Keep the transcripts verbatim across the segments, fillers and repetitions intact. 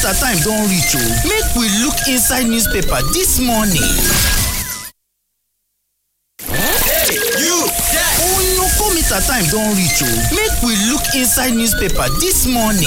meter time don reach o. Make we look inside newspaper this morning. Hey, you there! Oh no, four meter time don reach o. Make we look inside newspaper this morning.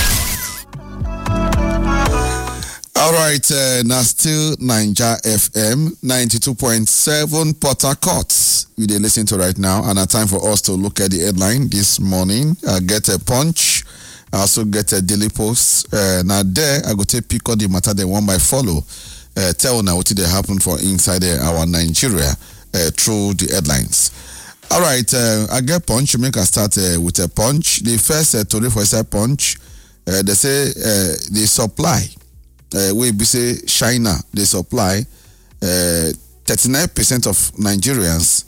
All right, uh, now still Naija F M ninety-two point seven Port Harcourt. You dey listen to right now, and a time for us to look at the headline this morning. I get a punch. I also get a Daily Post. Uh, now there, I go take pick on the matter they want by follow. Uh, tell now what did happen for inside uh, our Nigeria uh, through the headlines. All right, uh, I get punch. Make I start uh, with a punch. The first uh, story for a punch. Uh, they say uh, the supply. Uh, we be say China they supply uh, thirty-nine percent of Nigerians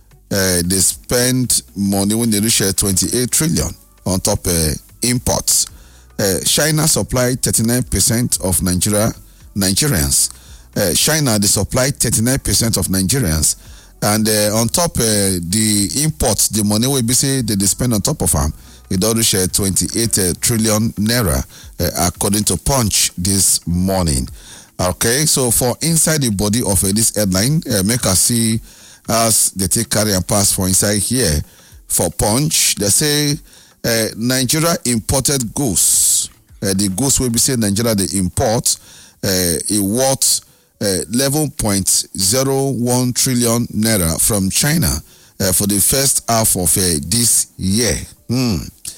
uh, they spend money when they reach uh, twenty-eight trillion on top uh, imports. Uh, China supply thirty-nine percent of Nigeria Nigerians. Uh, China they supply thirty-nine percent of Nigerians, and uh, on top uh, the imports, the money we be say that they spend on top of them. It don't reach uh, twenty-eight uh, trillion naira, uh, according to Punch this morning. Okay, so for inside the body of uh, this headline, uh, make us see as they take carry and pass for inside here. For Punch, they say uh, Nigeria imported goods. Uh, the goods will be say Nigeria they import uh, it worth uh, eleven point zero one trillion naira from China uh, for the first half of uh, this year. Hmm.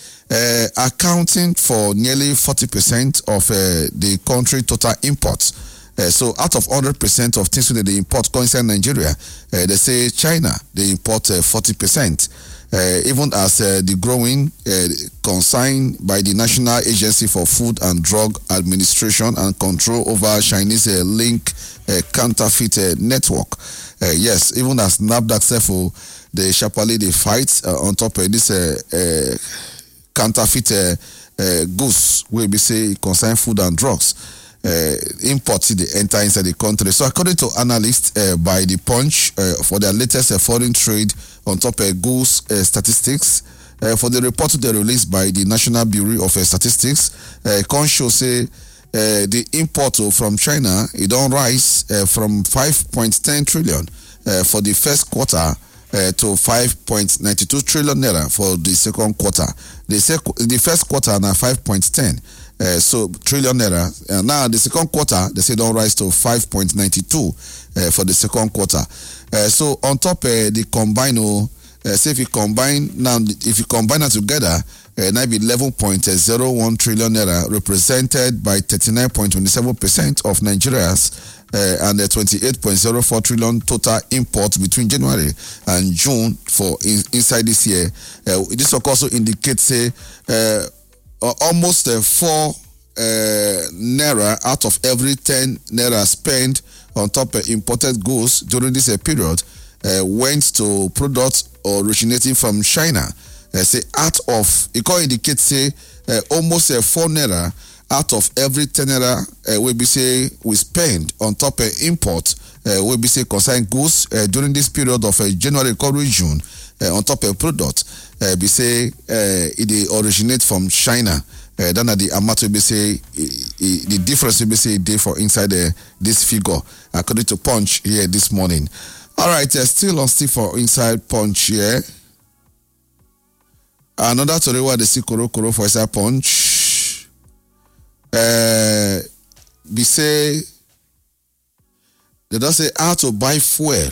Uh, accounting for nearly forty percent of uh, the country total imports. Uh, so out of one hundred percent of things that they import going inside Nigeria, uh, they say China, they import uh, forty percent. Uh, even as uh, the growing uh, consigned by the National Agency for Food and Drug Administration and Control over Chinese uh, link uh, counterfeit uh, network. Uh, yes, even as NAFDAC Sefo, they sharply they fight uh, on top of this uh, uh, counterfeit uh, uh, goods where we say concern food and drugs uh, imports they enter inside the country. So according to analysts uh, by the Punch uh, for their latest uh, foreign trade on top of uh, goods uh, statistics uh, for the report they released by the National Bureau of uh, Statistics, uh, can show say uh, the import from China it don't rise uh, from five point one zero trillion uh, for the first quarter Uh, to five point nine two trillion naira for the second quarter. The, sec- the first quarter now five point one zero uh, so trillion naira. Uh, now the second quarter they say don't rise to five point nine two uh, for the second quarter. Uh, so on top uh, the combine, uh, say if you combine now, if you combine them together, uh, now be eleven point zero one trillion naira, represented by thirty-nine point two seven percent of Nigerians. Uh, and the twenty-eight point zero four trillion total imports between January and June for in, inside this year. Uh, this also indicates say uh, almost uh, four uh, naira out of every ten naira spent on top of imported goods during this uh, period uh, went to products originating from China. Uh, say out of it can indicate say uh, almost uh, four naira out of every ten naira uh, we be say we spend on top of import uh, we be say concern goods uh, during this period of uh, January recovery June uh, on top of product uh, be say uh, it originate from China. Uh, then at the amount we be say uh, uh, the difference we be say day for inside uh, this figure according to Punch here this morning. All right, uh, still on still for inside Punch here. Another story where they see Koro Koro for inside Punch. Uh, we say they don't say how to buy fuel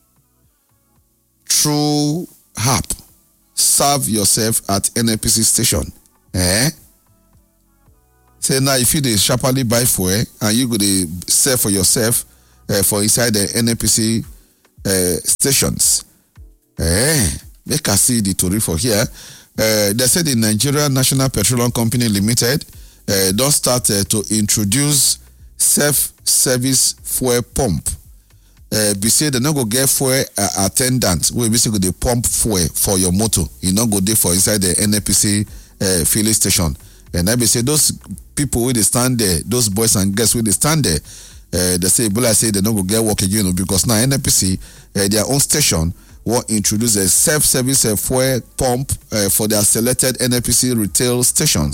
through app. Serve yourself at N N P C station. Eh? Say now if you dey sharply buy fuel and you go to sell for yourself uh, for inside the N N P C uh, stations. Eh? Make us see the story for here. Uh, they said the Nigeria National Petroleum Company Limited Uh, don't start uh, to introduce self-service fuel pump. Uh, be say they not go get fuel uh, attendant. We basically they pump fuel for your motor. You not go there for inside the N N P C uh, filling station. And I be say those people where they stand there, those boys and girls where they stand there, uh, they say, but I say they not go get work again because now N N P C uh, their own station will introduce a self-service uh, fuel pump uh, for their selected N N P C retail stations.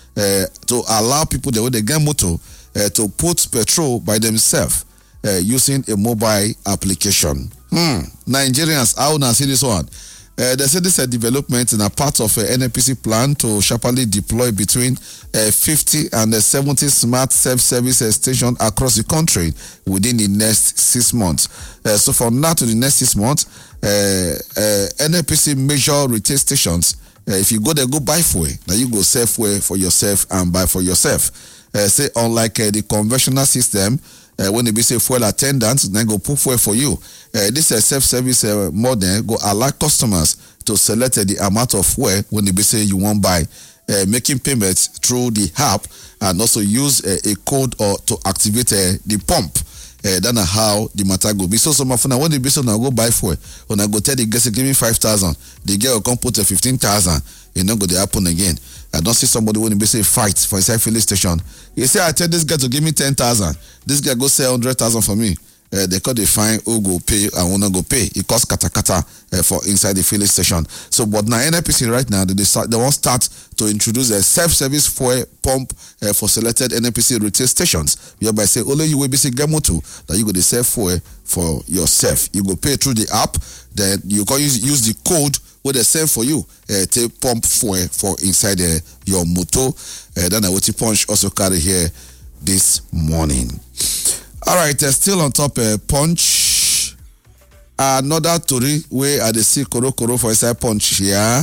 uh, to allow people the way they get motor uh, to put petrol by themselves uh, using a mobile application. Hmm. Nigerians, how now see this one? Uh, they say this is a development in a part of uh, N N P C plan to sharply deploy between uh, fifty and uh, seventy smart self-service uh, stations across the country within the next six months. Uh, so from now to the next six months, uh, uh, N N P C major retail stations, uh, if you go there, go buy fuel. Now you go sell fuel for yourself and buy for yourself. Uh, say unlike uh, the conventional system, Uh, when they be say fuel attendants, then go put fuel for you. Uh, this uh, self-service uh, model go allow customers to select uh, the amount of fuel when they be say you want buy, uh, making payments through the app and also use uh, a code or to activate uh, the pump. Uh, that's how the matter go be. So some of when they be so now go buy fuel, when I go tell the guy say give me five thousand, the girl will come put a uh, fifteen thousand. It not go to happen again. I don't see somebody when they say fight for inside filling station. He say I tell this guy to give me ten thousand. This guy go say hundred thousand for me. Uh, they call the fine who go pay and who not go pay. It costs kata kata uh, for inside the filling station. So, but now N N P C right now they start, they want start to introduce a self-service fuel pump uh, for selected N N P C retail stations. Whereby say only you will be say get motor that you go to sell fuel for yourself. You go pay through the app. Then you can use use the code what they send for you uh, to pump fuel for inside uh, your motor. Uh, then I will punch also carry here this morning. All right, uh, still on top uh, punch. Another story where I see koro koro for inside punch here.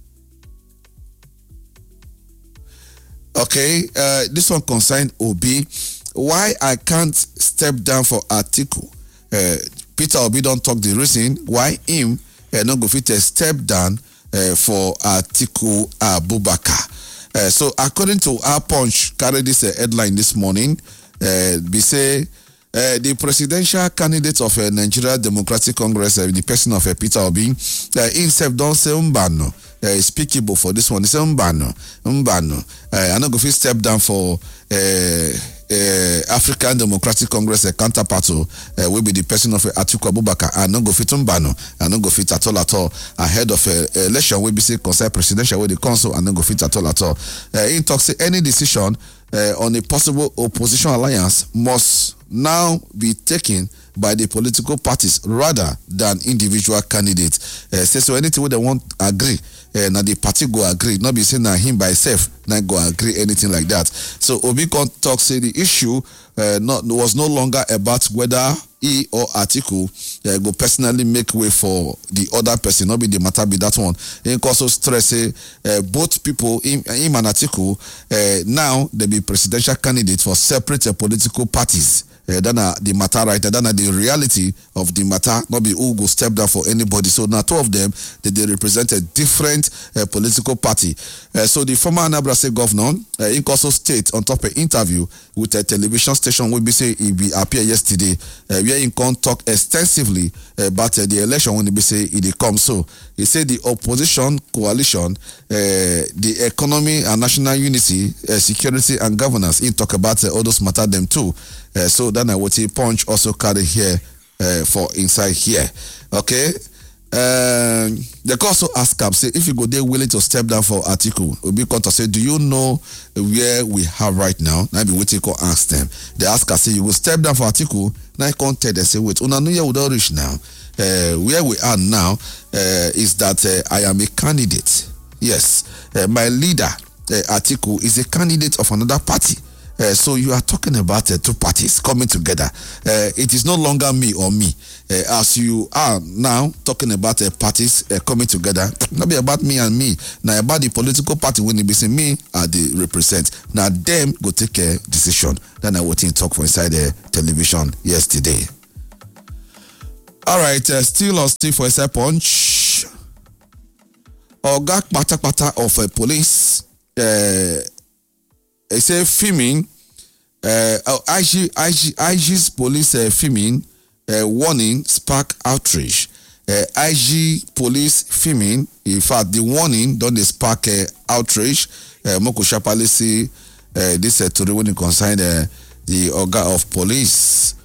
Okay, uh, this one concerned Obi. Why I can't step down for Atiku? Uh, Peter Obi don't talk the reason why him uh, not go fit a step down uh, for Atiku Abubakar. Uh, so according to our punch, carry this uh, headline this morning. Uh, be say uh, the presidential candidate of uh, Nigeria Democratic Congress, uh, the person of uh, Peter Obi, uh, himself don't say umbano. Uh, speakable for this one. He say umbano, umbano. Uh, I not go fit step down for. Uh, Uh, African Democratic Congress uh, counterpart uh, will be the person of uh, Atiku Abubakar and not go fit umbano and not go fit at all at all ahead of uh, election will be say concern presidential with the council and not go fit at all at all. Uh, in talks say any decision uh, on a possible opposition alliance must now be taken by the political parties rather than individual candidates. Uh, say so anything where they want agree, uh, now the party go agree, not be saying that him by himself not go agree anything like that. So Obi can talk say the issue uh, not was no longer about whether he or Atiku uh, go personally make way for the other person, not be the matter be that one. He also stress say uh, both people, him, him and Atiku, uh, now they be presidential candidates for separate uh, political parties. Uh, then uh, the matter right, then uh, the reality of the matter, not be who go step down for anybody. So now two of them, they, they represent a different uh, political party. Uh, so the former Anambra State governor, uh, he also state on top of an interview with a television station, we be say he be appear yesterday, uh, where he can talk extensively uh, about uh, the election when he be say he come. So he said the opposition coalition, uh, the economy and national unity, uh, security and governance, he talk about uh, all those matter them too. Uh, so then I would say punch also carry here uh, for inside here. Okay. Um, they can also ask him, say, if you go there willing to step down for Atiku, we'll be to say, do you know where we have right now? Now be waiting to ask them. They ask us, say, you will step down for Atiku. Now I can't tell them, say, wait, una know you would reach now. Uh, where we are now uh, is that uh, I am a candidate. Yes, uh, my leader, uh, Atiku, is a candidate of another party. Uh, so you are talking about uh, two parties coming together. Uh, it is no longer me or me. Uh, as you are now talking about uh, parties uh, coming together, not be about me and me. Now about the political party when it be say me are they represent. Now them go take a decision. Then I will talk for inside the television yesterday. All right, uh, still on still for inside punch. Oga Pata Pata of uh, police. Uh, They say filming, uh, I G, I G, I G's police uh, filming, uh, warning spark outrage. Uh, I G police filming, in fact, the warning don't they spark uh, outrage. Uh, Moko Shapali see uh, this uh, to when it concern uh, the Oga of police.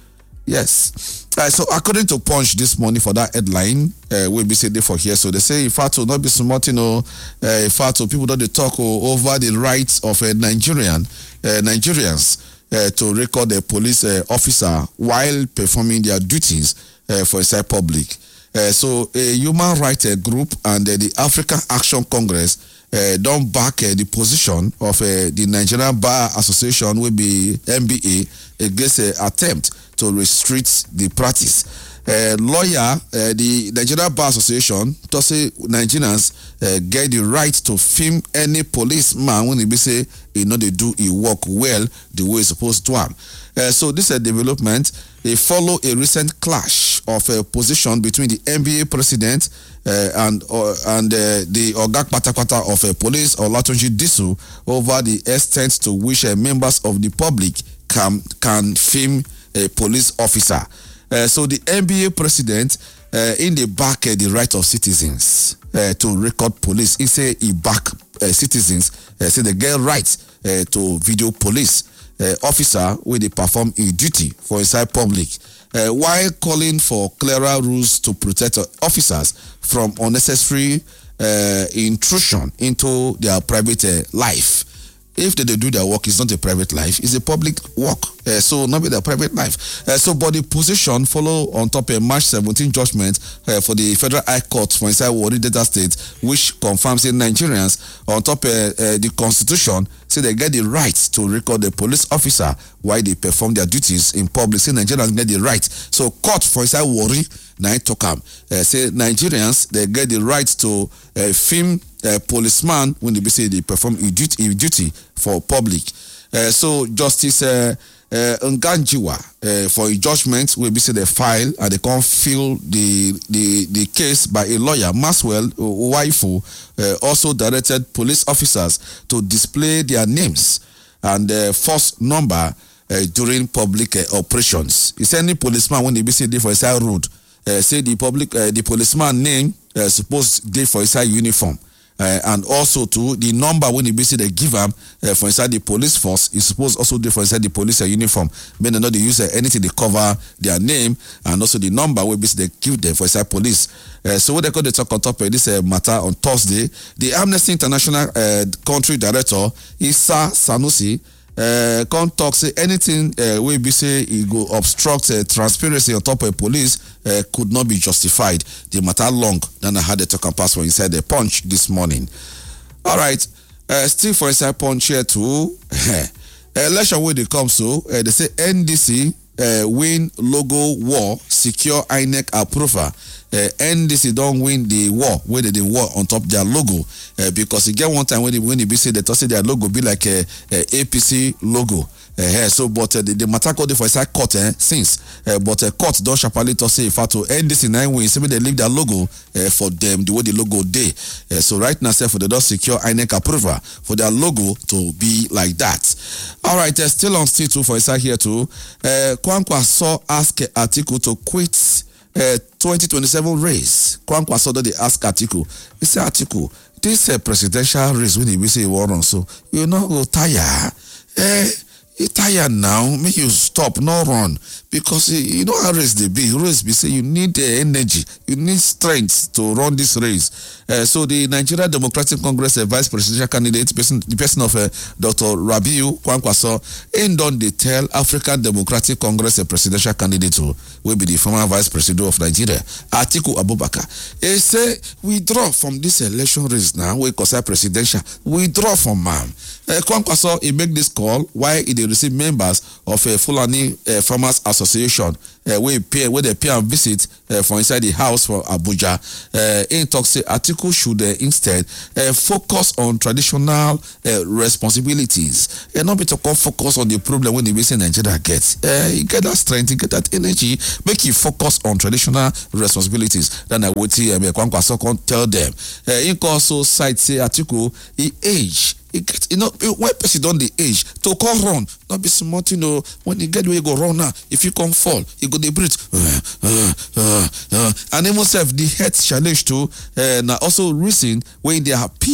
Yes. Uh, so according to Punch this morning for that headline, uh, we'll be saying for here. So they say in fact will not be smart, you know, uh, in fact people don't talk oh, over the rights of a Nigerian uh, Nigerians uh, to record a police uh, officer while performing their duties uh, for a public. Uh, so a human rights uh, group and uh, the African Action Congress uh, don't back uh, the position of uh, the Nigerian Bar Association will be N B A against an uh, attempt to restrict the practice. Uh, lawyer, uh, the Nigerian Bar Association, to say Nigerians uh, get the right to film any policeman when they be say you know they do it work well the way it's supposed to have. Uh, so this is a development. They follow a recent clash of a uh, position between the N B A president uh, and uh, and uh, the Ogak Patakwata of uh, police Olatunji Disu over the extent to which uh, members of the public can can film a police officer. Uh, so the N B A president uh, in the back uh, the right of citizens uh, to record police. He say he back uh, citizens uh, say they get rights uh, to video police uh, officer when they perform in duty for inside public, uh, while calling for clearer rules to protect uh, officers from unnecessary uh, intrusion into their private uh, life. If they, they do their work, it's not a private life, it's a public work. Uh, so not be their private life. Uh, so but the position follow on top of March seventeenth judgment uh, for the Federal High Court for inside Warri Delta State, which confirms that Nigerians on top of uh, uh, the Constitution say they get the right to record the police officer while they perform their duties in public. Say Nigerians get the right. So court for inside Warri now talk am uh, say Nigerians they get the right to uh, film a uh, policeman when they be say they perform in duty, in duty for public. Uh, so Justice uh, uh, Nganjiwa uh, for a judgment will be say they file and they can't fill the the the case by a lawyer. Maxwell Waifu uh, also directed police officers to display their names and uh, force number uh, during public uh, operations. Is any policeman when they be say they for a side road uh, say the public uh, the policeman name uh, supposed they for a side uniform. Uh, and also to the number when you basically they give them uh, for inside the police force is supposed also do for inside the police uh, uniform. But they not they use uh, anything they cover their name and also the number we basically they give them for inside police. Uh, so what they call the talk on top of this uh, matter on Thursday, the Amnesty International uh, country director Issa Sanusi Uh, can't talk say anything uh, we be say it go obstruct uh, transparency on top of police uh, could not be justified. The matter long than I had the talk and pass for inside the Punch this morning. All right, uh, still for inside Punch here too. Election where they come so uh, they say N D C uh, win logo war secure I N E C approval. Uh, N D C don't win the war where they, they war on top their logo uh, because you get one time when they when they be say they say their logo be like a, a A P C logo. Uh, so but uh, the, the matter called for inside court eh, since uh, but uh, court don't sharply to say if to N D C nine wins, so they leave their logo uh, for them the way the logo day. Uh, so right now, for they don't secure I N E C approval for their logo to be like that. All right, uh, still on still two for inside here too. Uh, Kwankwa saw ask Atiku to quit uh, twenty twenty-seven race. Kwankwa saw that they ask Atiku. He said Atiku, this uh, presidential race when he say war on so you not go tire. Eh, you tired now, make you stop, no run. Because you know how race they be. Race be say you need the uh, energy, you need strength to run this race. Uh, so the Nigeria Democratic Congress uh, vice presidential candidate, person, the person of uh, Doctor Rabiu Kwankwaso, ain't done they tell African Democratic Congress uh, presidential candidate who will be the former vice president of Nigeria, Atiku Abubakar. He say withdraw from this election race now. We consider presidential. Withdraw from man. Uh, Kwankwaso he make this call while he receive members of a uh, Fulani uh, Farmers Association uh, where pay where they pay and visit uh, from inside the house for Abuja. Uh, in talk say Atiku should uh, instead uh, focus on traditional uh, responsibilities and not be to focus on the problem when the basic Nigeria gets. Uh, you get that strength, you get that energy, make you focus on traditional responsibilities. Then I would see um, Kwankwaso tell them. Uh, in also side say Atiku he age. He get, you know, when person don't the age to come run, not be smart, you know. When you get where you go run now, if you come fall, you go the breathe, uh, uh, uh, uh. and even self the health challenge too. Uh, now also reason when they appeal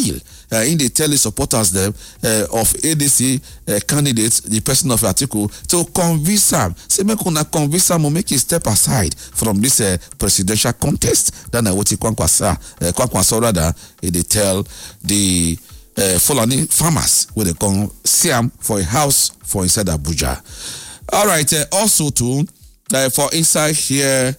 uh, in the tell the supporters them uh, of A D C uh, candidates, the person of Atiku, to convince him. Say make una convince him or make him step aside from this uh, presidential contest. Then I what he Kwankwasa, uh, Kwankwaso rather, uh, they tell the uh, Fulani farmers where they come see him for a house for inside Abuja. All right, uh, also too, uh, for inside here,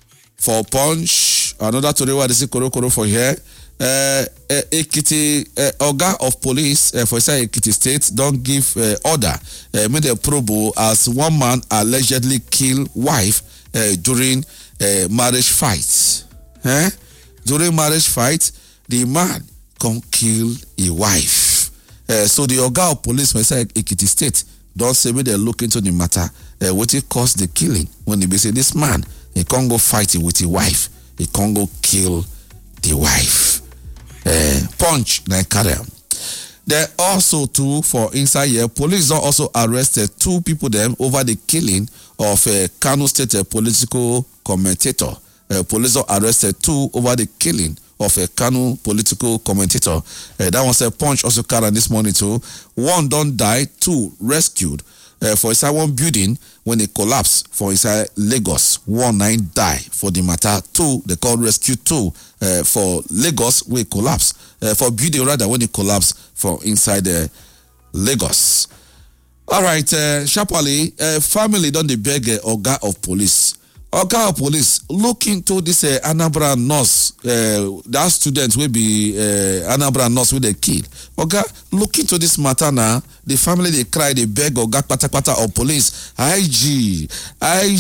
for Punch, another story where they see Koro Koro for here. Uh, uh, Ekiti uh, Oga of Police uh, for inside Ekiti State don't give uh, order. Uh, made a probe as one man allegedly killed wife uh, during uh, marriage fight. Eh? During marriage fight, the man come kill his wife. Uh, so the Oga of Police for inside Ekiti State don't say me they look into the matter. Uh, what it caused the killing when they say this man. He can't go fighting with his wife. He can't go kill the wife. Uh, punch like carry. There also too for inside here. Police don't also arrested two people them over the killing of a Kano State uh, political commentator. Uh, police don't arrested two over the killing of a Kano political commentator. Uh, that was a punch also carry this morning too. One don't die, two rescued. Uh, for inside one building when it collapsed for inside Lagos. One nine die for the matter. Two, they call rescue two uh, for Lagos where it collapsed. Uh, for building rather when it collapsed for inside uh, Lagos. All right, uh, sharply, uh, family don't they beg uh, Oga of Police. Oga of Police look into this uh, Anambra nurse. Uh, that student will be uh, Anambra nurse with the kid. Oga, look into this matter now. The family they cry, they beg Oga Pata Pata of Police. I G, I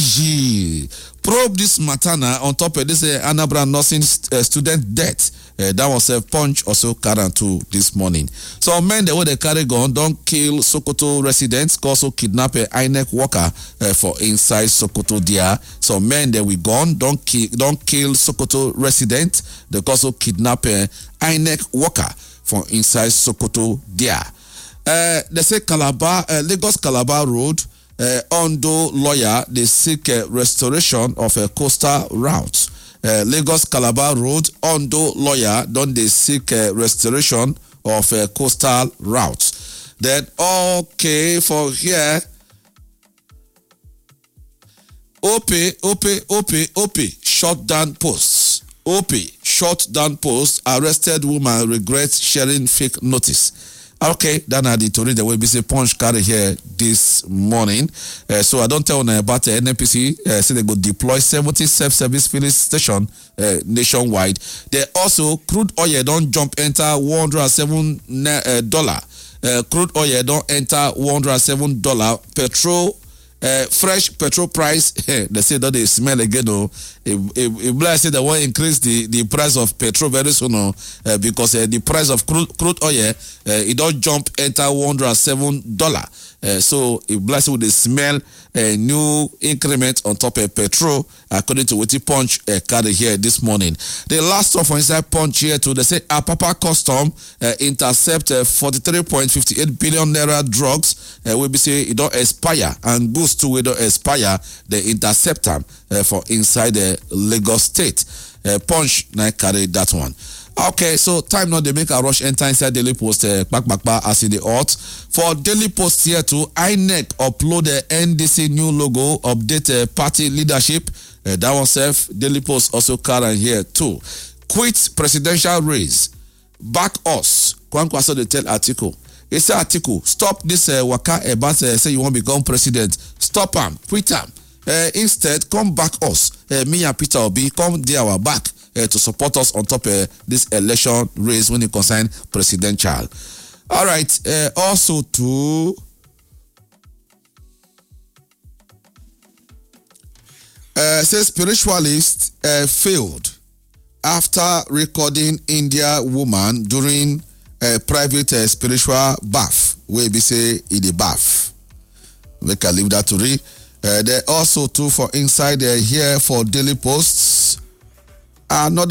G, probe this matter now on top of this uh, Anambra nursing st- uh, student death. Uh, that was a punch also carried to this morning. So men the way they carry gun don't kill Sokoto residents, also kidnap a I N E C worker uh, for inside Sokoto there. So men that we gone don't kill don't kill Sokoto residents, they also kidnap a I N E C worker for inside Sokoto there. Uh, they say Calabar, uh, Lagos Calabar Road, uh, Ondo lawyer they seek uh, restoration of a coastal route. Uh, Lagos Calabar Road, Ondo lawyer don't they seek uh, restoration of a coastal route. Then okay for here. O P, O P, O P, O P, shut down posts. O P, shut down posts. Arrested woman regrets sharing fake notice. Okay, then I did to read the way B C Punch carry here this morning. Uh, so I don't tell them about the N N P C. Uh, say they go deploy seventy self-service filling station uh, nationwide. They also crude oil don't jump enter one hundred seven dollar. Uh, crude oil don't enter one hundred seven dollar. Petrol. Uh, fresh petrol price, they say that they smell again. Oh, if I say they want to increase the, the price of petrol very soon, oh, uh, because uh, the price of crude, crude oil, uh, it don't jump enter one hundred seven dollars. Uh, so if blessed with the smell a new increment on top of petrol, according to what Punch uh, carry here this morning. The last of inside Punch here too, they say Apapa Custom uh, intercept uh, forty-three point five eight billion naira drugs. Uh, we be say it don't expire and goods too we don't expire. They intercept them uh, for inside the Lagos State. Uh, Punch now carry that one. Okay, so time now they make a rush enter inside Daily Post uh, back back back as in the art. For Daily Post here too, I N E C upload the N D C new logo, update uh, party leadership. Uh, that one self Daily Post also carry here too. Quit presidential race, back us. Kwankwaso they tell Atiku. He say Atiku, stop this uh, waka about uh, say you want to become president. Stop him, quit him. Uh, instead, come back us. Uh, me and Peter Obi come there our back. Uh, to support us on top of uh, this election race when it concerns presidential. All right. Uh, also, to uh, say spiritualist uh, failed after recording India woman during a private uh, spiritual bath. Where we say in the bath. We can leave that to read. Uh, there also too for inside uh, here for Daily Posts. Another